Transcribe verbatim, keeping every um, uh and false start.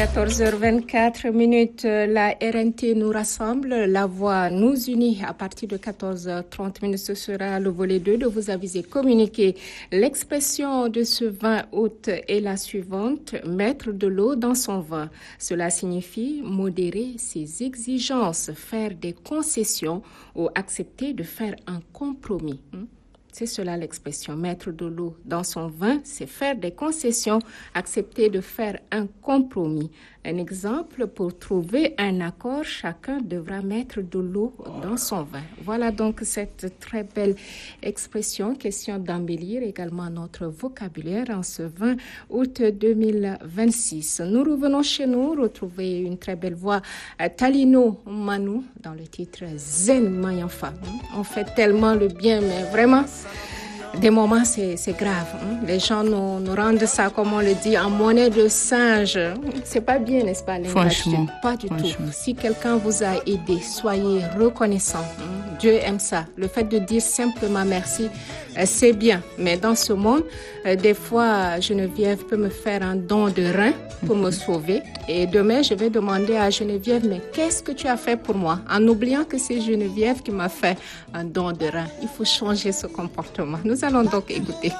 quatorze heures vingt-quatre minutes, la R N T nous rassemble, la voix nous unit. À partir de quatorze heures trente minutes, ce sera le volet deux de vous aviser communiquer. L'expression de ce vingt août est la suivante: mettre de l'eau dans son vin. Cela signifie modérer ses exigences, faire des concessions ou accepter de faire un compromis. C'est cela l'expression, mettre de l'eau dans son vin, c'est faire des concessions, accepter de faire un compromis. Un exemple, pour trouver un accord, chacun devra mettre de l'eau dans son vin. Voilà donc cette très belle expression, question d'embellir également notre vocabulaire en ce vingt août deux mille vingt-six. Nous revenons chez nous, retrouver une très belle voix, Talino Manou, dans le titre Zen Mayanfa. On fait tellement le bien, mais vraiment, des moments, c'est, c'est grave. Hein? Les gens nous, nous rendent ça, comme on le dit, en monnaie de singe. C'est pas bien, n'est-ce pas, l'ingratitude? Pas du tout. Si quelqu'un vous a aidé, soyez reconnaissant. Hein? Dieu aime ça. Le fait de dire simplement merci, euh, c'est bien. Mais dans ce monde, euh, des fois, Geneviève peut me faire un don de rein pour me sauver. Et demain, je vais demander à Geneviève, mais qu'est-ce que tu as fait pour moi? En oubliant que c'est Geneviève qui m'a fait un don de rein. Il faut changer ce comportement. Nous allons donc écouter.